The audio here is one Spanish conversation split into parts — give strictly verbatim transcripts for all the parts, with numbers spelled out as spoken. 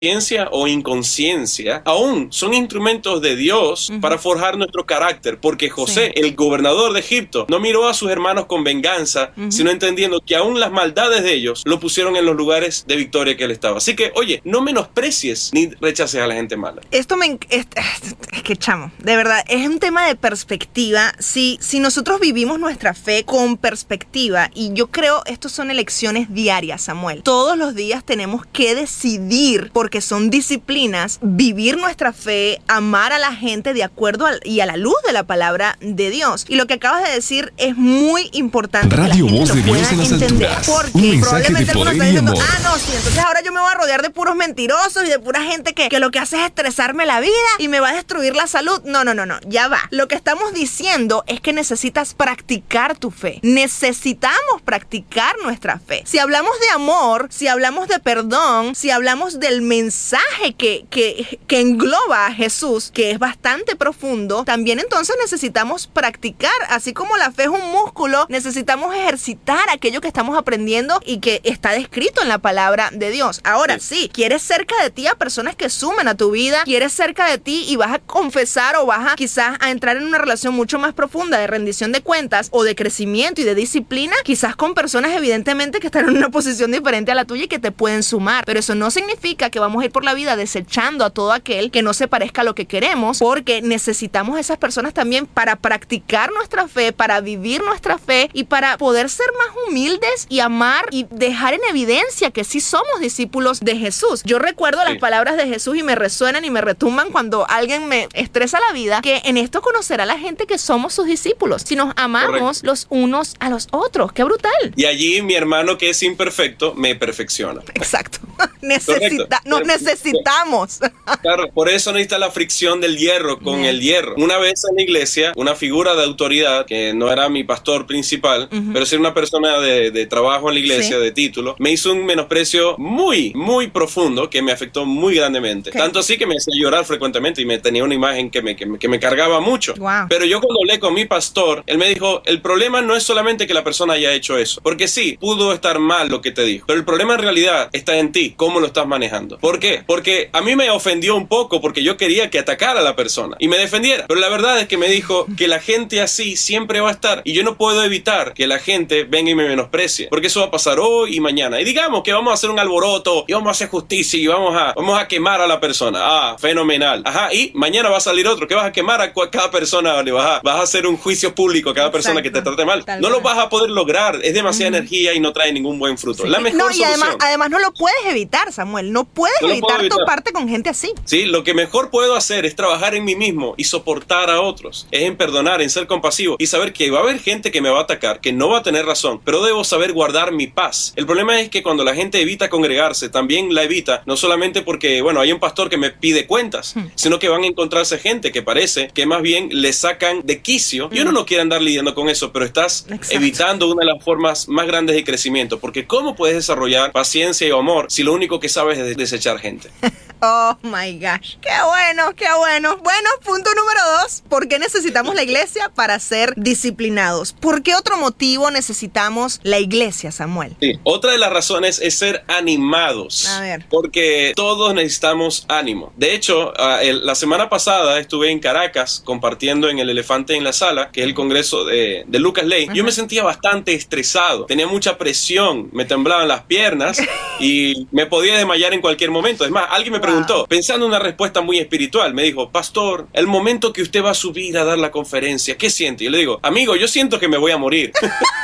ciencia o inconsciencia, aún son instrumentos de Dios uh-huh. para forjar nuestro carácter, porque José, sí. el gobernador de Egipto, no miró a sus hermanos con venganza, uh-huh. sino entendiendo que aún las maldades de ellos lo pusieron en los lugares de victoria que él estaba. Así que, oye, no menosprecies ni rechaces a la gente mala. Esto me... Es, es que, chamo, de verdad, es un tema de perspectiva. Si, si nosotros vivimos nuestra fe con perspectiva, y yo creo estos son elecciones diarias, Samuel. Todos los días tenemos que decidir, porque son disciplinas, vivir nuestra fe, amar a la gente de acuerdo a, y a la luz de la palabra de Dios. Y lo que acabas de decir es muy importante. Radio Voz de Dios en las alturas. Porque probablemente algunos están diciendo, ah, no, sí, entonces ahora yo me voy a rodear de puros mentirosos y de pura gente que, que lo que hace es estresarme la vida y me va a destruir la salud. No, no, no, no, ya va. Lo que estamos diciendo es que necesitas practicar tu fe. Necesitamos practicar nuestra fe. Si hablamos de amor, si hablamos de perdón, si hablamos del mensaje que, que, que engloba a Jesús, que es bastante profundo, también entonces necesitamos practicar. Así como la fe es un músculo, necesitamos ejercitar aquello que estamos aprendiendo y que está descrito en la palabra de Dios. Ahora sí, quieres cerca de ti a personas que sumen a tu vida, quieres cerca de ti y vas a confesar o vas a quizás a entrar en una relación mucho más profunda de rendición de cuentas o de crecimiento y de disciplina, quizás con personas evidentemente que están en una posición diferente a la tuya y que te pueden sumar, pero eso no significa que vamos a ir por la vida desechando a todo aquel que no se parezca a lo que queremos, porque necesitamos esas personas también para practicar nuestra fe, para vivir nuestra fe y para poder ser más humildes y amar y dejar en evidencia que sí somos discípulos de Jesús. Yo recuerdo sí. las palabras de Jesús y me resuenan y me retumban cuando alguien me estresa la vida, que en esto conocerá la gente que somos sus discípulos, si nos amamos Correcto. Los unos a los otros. ¡Qué brutal! Y allí mi hermano, que es imperfecto, me perfecciona. Exacto. Necesita, nos necesitamos. Claro, por eso necesita la fricción del hierro con Bien. el hierro. Una vez en la iglesia, una figura de autoridad, que no era mi pastor principal, uh-huh. pero sí una persona de, de trabajo en la iglesia, ¿Sí? de título, me hizo un menosprecio muy, muy profundo que me afectó muy grandemente. Okay. Tanto así que me hacía llorar frecuentemente y me tenía una imagen que me, que me, que me cargaba mucho. Wow. Pero yo cuando hablé con mi pastor, él me dijo, el problema no es solamente que la persona haya hecho eso, porque sí, pudo estar mal lo que te dijo, pero el problema en realidad está en ti, cómo lo estás manejando. ¿Por qué? Porque a mí me ofendió un poco porque yo quería que atacara a la persona y me defendiera, pero la verdad es que me dijo que la gente así siempre va a estar y yo no puedo evitar que la gente venga y me menosprecie, porque eso va a pasar hoy y mañana. Y digamos que vamos a hacer un alboroto y vamos a hacer justicia y vamos a, vamos a quemar a la persona. Ah, fenomenal. Ajá, y mañana va a salir otro que vas a quemar a cada persona, le vas a, vas a hacer un juicio público a cada Exacto. persona que te trate mal. Tal no vez. Lo vas a poder lograr, es demasiada uh-huh. energía y no trae ningún buen fruto. Sí. La mejor no, y solución. Además, además no lo puedes evitar, Samuel, no puedes no evitar, evitar tu parte con gente así. Sí, lo que mejor puedo hacer es trabajar en mí mismo y soportar a otros, es en perdonar, en ser compasivo y saber que va a haber gente que me va a atacar, que no va a tener razón, pero debo saber guardar mi paz. El problema es que cuando la gente evita congregarse, también la evita, no solamente porque, bueno, hay un pastor que me pide cuentas, hmm. sino que van a encontrarse gente que parece que más bien le sacan de quicio. Hmm. Y uno no quiere andar lidiando con eso, pero estás Exacto. evitando una de las formas más grandes de crecimiento, porque ¿cómo puedes desarrollar paciencia y amor si lo único que sabes es desechar gente? Oh my gosh, qué bueno, qué bueno. Bueno, punto número dos, ¿por qué necesitamos la iglesia? Para ser disciplinados. ¿Por qué otro motivo necesitamos la iglesia, Samuel? Sí, otra de las razones es ser animados. A ver. Porque todos necesitamos ánimo. De hecho, uh, el, la semana pasada estuve en Caracas compartiendo en el Elefante en la Sala, que es el congreso de, de Lucas Ley. Uh-huh. Yo me sentía bastante estresado, tenía mucha presión, me temblaban las piernas y me podía desmayar en cualquier momento. Es más, alguien me preguntó, Preguntó, pensando en una respuesta muy espiritual, me dijo, pastor, el momento que usted va a subir a dar la conferencia, ¿qué siente? Y yo le digo, amigo, yo siento que me voy a morir.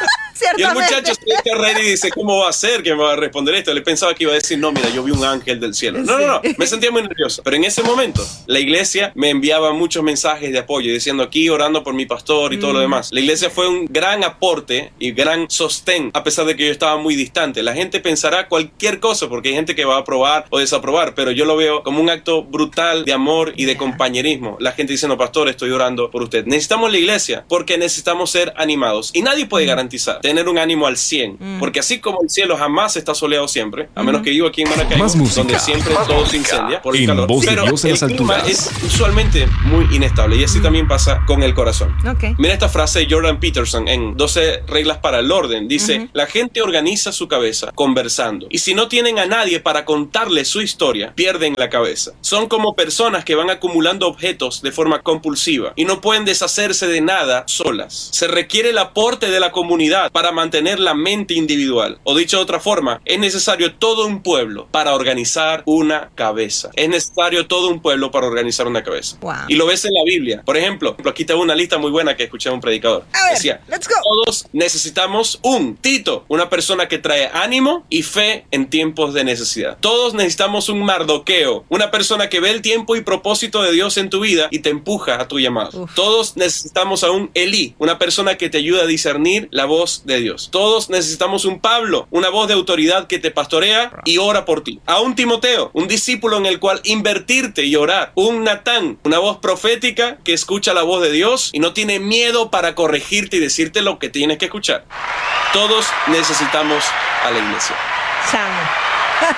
Y el muchacho se echa a reír y dice, ¿cómo va a ser que me va a responder esto? Le pensaba que iba a decir, no, mira, yo vi un ángel del cielo. No, no, no, me sentía muy nervioso. Pero en ese momento, la iglesia me enviaba muchos mensajes de apoyo, diciendo aquí orando por mi pastor y todo mm. lo demás. La iglesia fue un gran aporte y gran sostén, a pesar de que yo estaba muy distante. La gente pensará cualquier cosa, porque hay gente que va a aprobar o desaprobar, pero yo lo veo como un acto brutal de amor y de compañerismo. La gente diciendo, pastor, estoy orando por usted. Necesitamos la iglesia porque necesitamos ser animados. Y nadie puede garantizar. tener un ánimo al cien, mm. porque así como el cielo jamás está soleado siempre, a menos mm. que vivo aquí en Maracaibo, más música, donde siempre más todo música. se incendia por el en calor, voz de pero Dios en el las clima alturas. es usualmente muy inestable y así mm. también pasa con el corazón. Okay. Mira esta frase de Jordan Peterson en doce reglas para el orden, dice, uh-huh. la gente organiza su cabeza conversando y si no tienen a nadie para contarle su historia, pierden la cabeza. Son como personas que van acumulando objetos de forma compulsiva y no pueden deshacerse de nada solas. Se requiere el aporte de la comunidad para mantener la mente individual. O dicho de otra forma, es necesario todo un pueblo para organizar una cabeza. Es necesario todo un pueblo para organizar una cabeza. Wow. Y lo ves en la Biblia. Por ejemplo, aquí tengo una lista muy buena que escuché a un predicador. A ver, decía, let's go. Todos necesitamos un Tito, una persona que trae ánimo y fe en tiempos de necesidad. Todos necesitamos un Mardoqueo, una persona que ve el tiempo y propósito de Dios en tu vida y te empuja a tu llamado. Uf. Todos necesitamos a un Elí, una persona que te ayuda a discernir la voz de Dios. Todos necesitamos un Pablo, una voz de autoridad que te pastorea y ora por ti. A un Timoteo, un discípulo en el cual invertirte y orar. Un Natán, una voz profética que escucha la voz de Dios y no tiene miedo para corregirte y decirte lo que tienes que escuchar. Todos necesitamos a la iglesia. Chamo.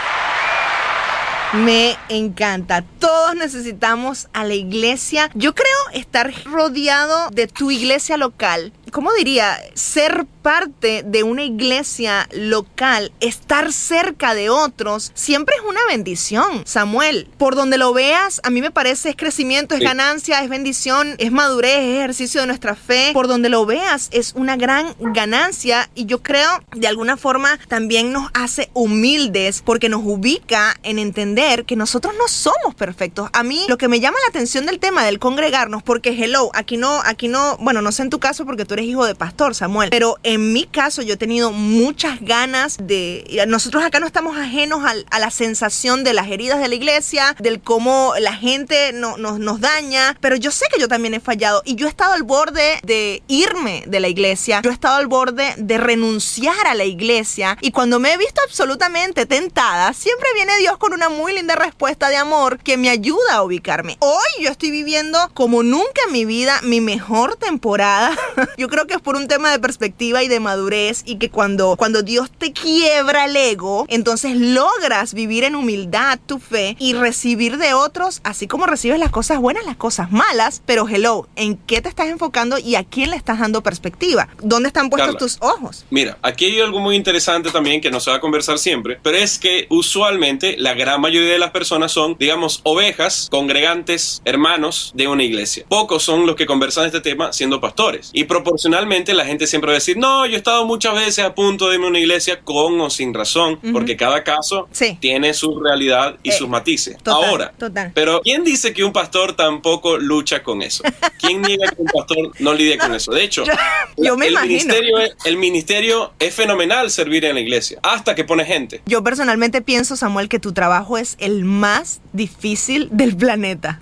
Me encanta. Todos necesitamos a la iglesia. Yo creo estar rodeado de tu iglesia local. ¿Cómo diría? Ser parte de una iglesia local, estar cerca de otros, siempre es una bendición, Samuel. Por donde lo veas, a mí me parece es crecimiento, es sí. ganancia, es bendición, es madurez, es ejercicio de nuestra fe. Por donde lo veas, es una gran ganancia y yo creo, de alguna forma, también nos hace humildes porque nos ubica en entender que nosotros no somos perfectos. A mí, lo que me llama la atención del tema del congregarnos, porque hello, aquí no, aquí no, bueno, no sé en tu caso porque tú eres hijo de pastor, Samuel, pero en mi caso yo he tenido muchas ganas de, nosotros acá no estamos ajenos a, a la sensación de las heridas de la iglesia, del cómo la gente no, no, nos daña, pero yo sé que yo también he fallado y yo he estado al borde de irme de la iglesia, yo he estado al borde de renunciar a la iglesia y cuando me he visto absolutamente tentada, siempre viene Dios con una muy linda respuesta de amor que me ayuda a ubicarme. Hoy yo estoy viviendo como nunca en mi vida mi mejor temporada. Yo creo que es por un tema de perspectiva y de madurez y que cuando, cuando Dios te quiebra el ego, entonces logras vivir en humildad tu fe y recibir de otros, así como recibes las cosas buenas, las cosas malas, pero hello, ¿en qué te estás enfocando y a quién le estás dando perspectiva? ¿Dónde están puestos Carla, tus ojos? Mira, aquí hay algo muy interesante también que no se va a conversar siempre, pero es que usualmente la gran mayoría de las personas son, digamos, ovejas, congregantes, hermanos de una iglesia. Pocos son los que conversan este tema siendo pastores. Y proporcionalmente la gente siempre va a decir, no, yo he estado muchas veces a punto de irme a una iglesia con o sin razón, uh-huh. porque cada caso sí. tiene su realidad y eh, sus matices. Total, Ahora, total. Pero ¿quién dice que un pastor tampoco lucha con eso? ¿Quién niega que un pastor no lidia con eso? De hecho, yo, yo me el, imagino. Ministerio es, el ministerio es fenomenal servir en la iglesia, hasta que pone gente. Yo personalmente pienso, Samuel, que tu trabajo es el más difícil del planeta.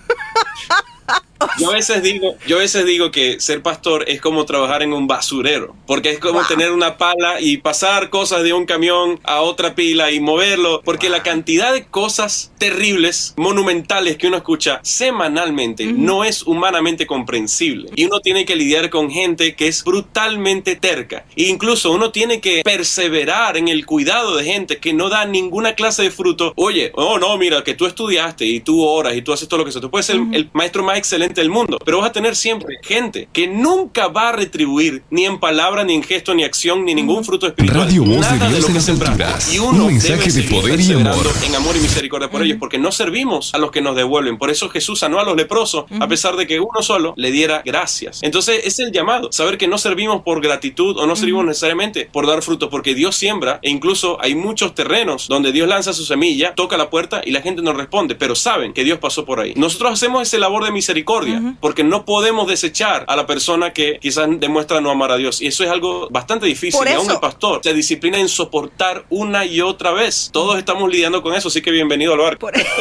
Yo a veces digo, yo a veces digo que ser pastor es como trabajar en un basurero, porque es como wow. tener una pala y pasar cosas de un camión a otra pila y moverlo, porque wow. la cantidad de cosas terribles, monumentales que uno escucha semanalmente uh-huh. no es humanamente comprensible. Y uno tiene que lidiar con gente que es brutalmente terca. E incluso uno tiene que perseverar en el cuidado de gente que no da ninguna clase de fruto. Oye, oh no, mira, que tú estudiaste y tú oras y tú haces todo lo que sea. Tú puedes ser uh-huh. el, el maestro más excelente del mundo, pero vas a tener siempre gente que nunca va a retribuir ni en palabra, ni en gesto, ni acción, ni ningún fruto espiritual. Radio Voz Nada de Dios de en las alturas. Y uno un mensaje de poder y amor. En amor y misericordia por uh-huh. ellos, porque no servimos a los que nos devuelven. Por eso Jesús sanó a los leprosos, uh-huh. a pesar de que uno solo le diera gracias. Entonces es el llamado, saber que no servimos por gratitud o no servimos uh-huh. necesariamente por dar fruto, porque Dios siembra e incluso hay muchos terrenos donde Dios lanza su semilla, toca la puerta y la gente no responde, pero saben que Dios pasó por ahí. Nosotros hacemos ese labor de misericordia, uh-huh. porque no podemos desechar a la persona que quizás demuestra no amar a Dios, y eso es algo bastante difícil. Y aún el pastor se disciplina en soportar una y otra vez. Todos estamos lidiando con eso, así que bienvenido al barco. Por,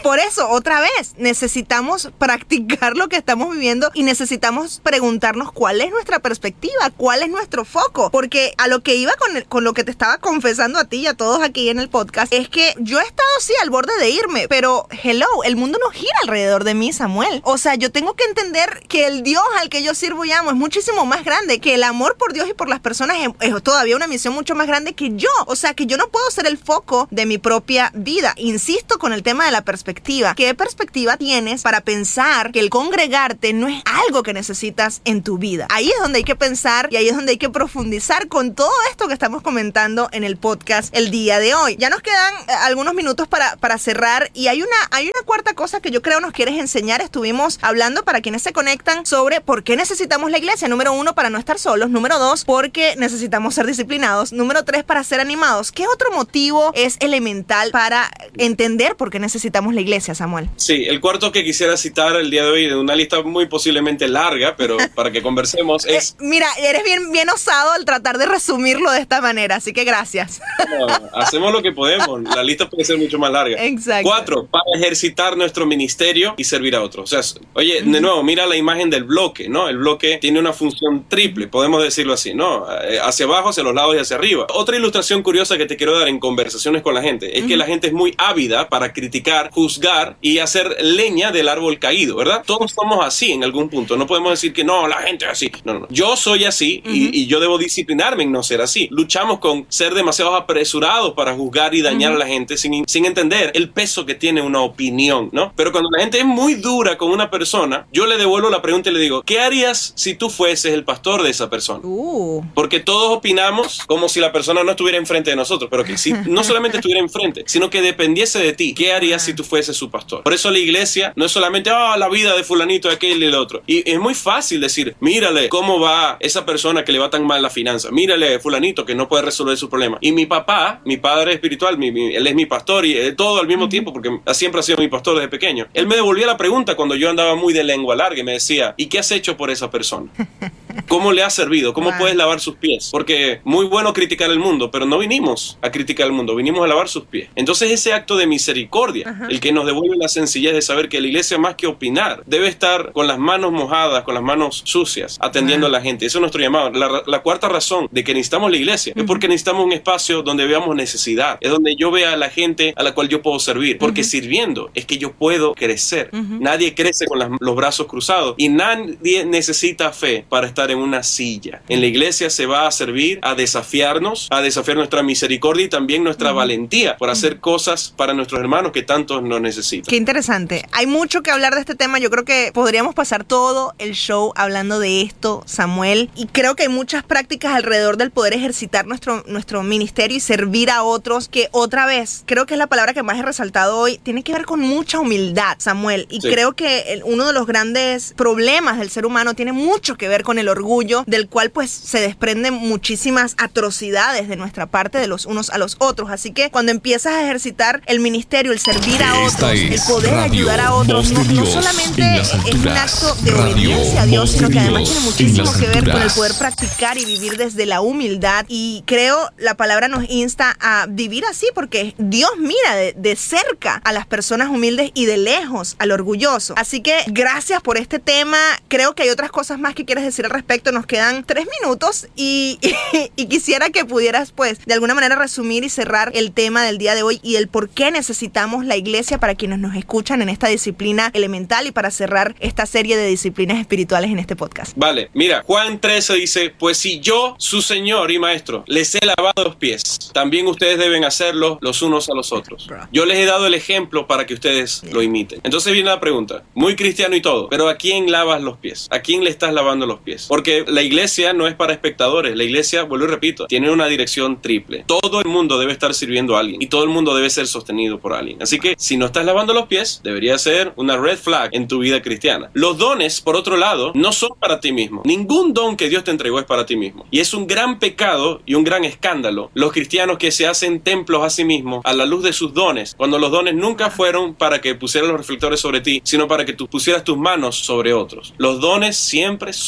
Por eso, otra vez, necesitamos practicar lo que estamos viviendo y necesitamos preguntarnos cuál es nuestra perspectiva, cuál es nuestro foco. Porque a lo que iba con, el, con lo que te estaba confesando a ti y a todos aquí en el podcast, es que yo he estado, sí, al borde de irme, pero hello, el mundo no gira alrededor de mí, Samuel. O sea, yo tengo que entender que el Dios al que yo sirvo y amo es muchísimo más grande, que el amor por Dios y por las personas es, es todavía una misión mucho más grande que yo. O sea, que yo no puedo ser el foco de mi propia vida. Insisto con el tema de la perspectiva. ¿Qué perspectiva tienes para pensar que el congregarte no es algo que necesitas en tu vida? Ahí es donde hay que pensar y ahí es donde hay que profundizar con todo esto que estamos comentando en el podcast el día de hoy. Ya nos quedan eh, algunos minutos para, para cerrar y hay una, hay una cuarta cosa que yo creo nos quieres enseñar. Estuvimos hablando, para quienes se conectan, sobre por qué necesitamos la iglesia. Número uno, para no estar solos. Número dos, porque necesitamos ser disciplinados. Número tres, para ser animados. ¿Qué otro motivo es elemental para entender por qué necesitamos la iglesia, Samuel? Sí, el cuarto que quisiera citar el día de hoy, de una lista muy posiblemente larga, pero para que conversemos, es... Eh, mira, eres bien, bien osado al tratar de resumirlo de esta manera, así que gracias. No, hacemos lo que podemos, la lista puede ser mucho más larga. Exacto. Cuatro, para ejercitar nuestro ministerio y servir a otros. O sea, oye, uh-huh. de nuevo, mira la imagen del bloque, ¿no? El bloque tiene una función triple, podemos decirlo así, ¿no? Hacia abajo, hacia los lados y hacia arriba. Otra ilustración curiosa que te quiero dar en conversaciones con la gente es uh-huh. que la gente es muy ávida para criticar, juzgar y hacer leña del árbol caído, ¿verdad? Todos somos así en algún punto. No podemos decir que no, la gente es así. No, no, no. Yo soy así uh-huh. y, y yo debo disciplinarme en no ser así. Luchamos con ser demasiado apresurados para juzgar y dañar uh-huh. a la gente sin, sin entender el peso que tiene una opinión, ¿no? Pero cuando la gente es muy dura con una persona, yo le devuelvo la pregunta y le digo, ¿qué harías si tú fueses el pastor de esa persona? Uh. Porque todos opinamos como si la persona no estuviera enfrente de nosotros, pero que si no solamente estuviera enfrente, sino que dependiese de ti. ¿Qué harías si tú fueses su pastor? Por eso la iglesia no es solamente, ah, oh, la vida de fulanito, de aquel y el otro. Y es muy fácil decir, mírale cómo va esa persona que le va tan mal la finanza. Mírale fulanito que no puede resolver sus problemas. Y mi papá, mi padre espiritual, mi, mi, él es mi pastor y eh, todo al mismo uh-huh. tiempo, porque siempre ha sido mi pastor desde pequeño. Él me devolvía la pregunta cuando yo andaba muy de lengua larga y me decía, ¿y qué has hecho por esa persona? ¿Cómo le ha servido? ¿Cómo wow. puedes lavar sus pies? Porque muy bueno criticar el mundo, pero no vinimos a criticar el mundo, vinimos a lavar sus pies. Entonces ese acto de misericordia, uh-huh. el que nos devuelve la sencillez de saber que la iglesia, más que opinar, debe estar con las manos mojadas, con las manos sucias, atendiendo uh-huh. a la gente. Eso es nuestro llamado. La, la cuarta razón de que necesitamos la iglesia uh-huh. es porque necesitamos un espacio donde veamos necesidad. Es donde yo vea a la gente a la cual yo puedo servir. Porque uh-huh. sirviendo es que yo puedo crecer. Uh-huh. Nadie crece con las, los brazos cruzados y nadie necesita fe para estar en una silla. En la iglesia se va a servir a desafiarnos, a desafiar nuestra misericordia y también nuestra uh-huh. valentía por hacer uh-huh. cosas para nuestros hermanos que tantos nos necesitan. Qué interesante. Hay mucho que hablar de este tema. Yo creo que podríamos pasar todo el show hablando de esto, Samuel. Y creo que hay muchas prácticas alrededor del poder ejercitar nuestro, nuestro ministerio y servir a otros, que otra vez, creo que es la palabra que más he resaltado hoy, tiene que ver con mucha humildad, Samuel. Y sí. creo que el, uno de los grandes problemas del ser humano tiene mucho que ver con el orgullo, del cual pues se desprenden muchísimas atrocidades de nuestra parte, de los unos a los otros. Así que cuando empiezas a ejercitar el ministerio, el servir a otros, el poder ayudar a otros, no, no solamente es un acto de obediencia a Dios, sino que además tiene muchísimo que ver con el poder practicar y vivir desde la humildad. Y creo la palabra nos insta a vivir así, porque Dios mira de, de cerca a las personas humildes y de lejos al orgulloso. Así que gracias por este tema. Creo que hay otras cosas más que quieres decir al respecto. Nos quedan tres minutos y, y, y quisiera que pudieras, pues, de alguna manera resumir y cerrar el tema del día de hoy y el por qué necesitamos la iglesia para quienes nos escuchan en esta disciplina elemental y para cerrar esta serie de disciplinas espirituales en este podcast. Vale, mira, Juan trece dice, pues si yo, su Señor y Maestro, les he lavado los pies, también ustedes deben hacerlo los unos a los otros. Yo les he dado el ejemplo para que ustedes yeah. lo imiten. Entonces viene la pregunta, muy cristiano y todo, pero ¿a quién lavas los pies? ¿A quién le estás lavando los pies? Porque la iglesia no es para espectadores. La iglesia, vuelvo y repito, tiene una dirección triple. Todo el mundo debe estar sirviendo a alguien y todo el mundo debe ser sostenido por alguien. Así que si no estás lavando los pies, debería ser una red flag en tu vida cristiana. Los dones, por otro lado, no son para ti mismo. Ningún don que Dios te entregó es para ti mismo. Y es un gran pecado y un gran escándalo los cristianos que se hacen templos a sí mismos a la luz de sus dones, cuando los dones nunca fueron para que pusieran los reflectores sobre ti, sino para que tú pusieras tus manos sobre otros. Los dones siempre son para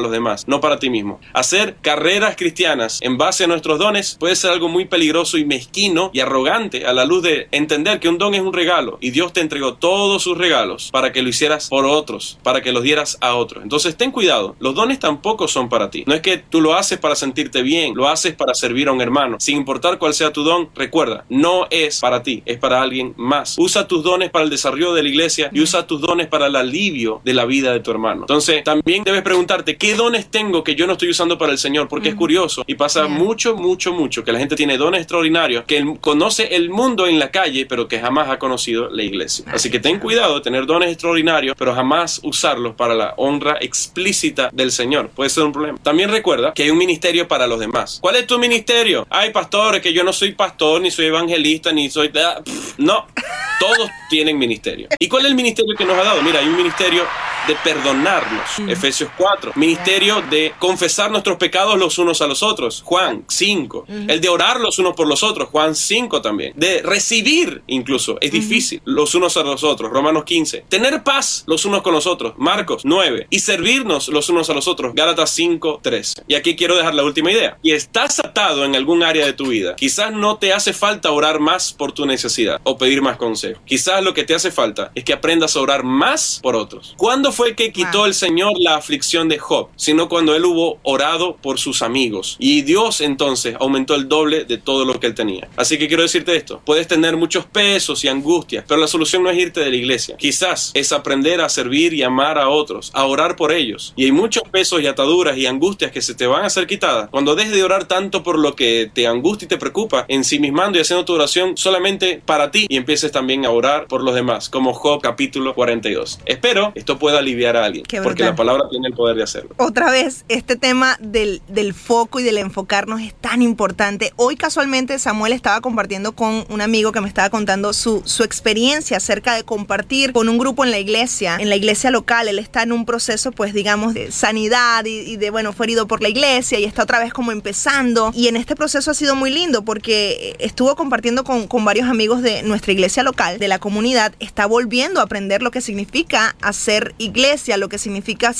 los demás, no para ti mismo. Hacer carreras cristianas en base a nuestros dones puede ser algo muy peligroso y mezquino y arrogante a la luz de entender que un don es un regalo y Dios te entregó todos sus regalos para que lo hicieras por otros, para que los dieras a otros. Entonces ten cuidado, los dones tampoco son para ti. No es que tú lo haces para sentirte bien, lo haces para servir a un hermano. Sin importar cuál sea tu don, recuerda, no es para ti, es para alguien más. Usa tus dones para el desarrollo de la iglesia y usa tus dones para el alivio de la vida de tu hermano. Entonces también debes preguntarte, ¿qué dones tengo que yo no estoy usando para el Señor? Porque uh-huh. es curioso y pasa yeah. mucho, mucho, mucho que la gente tiene dones extraordinarios, que el, conoce el mundo en la calle, pero que jamás ha conocido la iglesia. Así que ten cuidado de tener dones extraordinarios, pero jamás usarlos para la honra explícita del Señor. Puede ser un problema. También recuerda que hay un ministerio para los demás. ¿Cuál es tu ministerio? Ay, pastores, que yo no soy pastor, ni soy evangelista, ni soy... No, todos tienen ministerio. ¿Y cuál es el ministerio que nos ha dado? Mira, hay un ministerio de perdonarnos, mm. Efesios cuatro. Ministerio de confesar nuestros pecados los unos a los otros, Juan cinco. Mm. El de orar los unos por los otros, Juan cinco también. De recibir incluso, es mm. difícil, los unos a los otros, Romanos quince. Tener paz los unos con los otros, Marcos nueve. Y servirnos los unos a los otros, Gálatas cinco tres. Y aquí quiero dejar la última idea. Y estás atado en algún área de tu vida. Quizás no te hace falta orar más por tu necesidad o pedir más consejo. Quizás lo que te hace falta es que aprendas a orar más por otros. ¿Cuándo fue que quitó wow. el Señor la aflicción de Job? Sino cuando él hubo orado por sus amigos. Y Dios entonces aumentó el doble de todo lo que él tenía. Así que quiero decirte esto. Puedes tener muchos pesos y angustias, pero la solución no es irte de la iglesia. Quizás es aprender a servir y amar a otros, a orar por ellos. Y hay muchos pesos y ataduras y angustias que se te van a ser quitadas cuando dejes de orar tanto por lo que te angustia y te preocupa, ensimismando y haciendo tu oración solamente para ti y empieces también a orar por los demás, como Job capítulo cuarenta y dos. Espero esto pueda aliviar a alguien, porque la palabra tiene el poder de hacerlo. Otra vez, este tema del, del foco y del enfocarnos es tan importante. Hoy casualmente Samuel estaba compartiendo con un amigo que me estaba contando su, su experiencia acerca de compartir con un grupo en la iglesia, en la iglesia local. Él está en un proceso, pues digamos, de sanidad y, y de, bueno, fue herido por la iglesia y está otra vez como empezando. Y en este proceso ha sido muy lindo porque estuvo compartiendo con, con varios amigos de nuestra iglesia local, de la comunidad. Está volviendo a aprender lo que significa hacer iglesia, lo que significa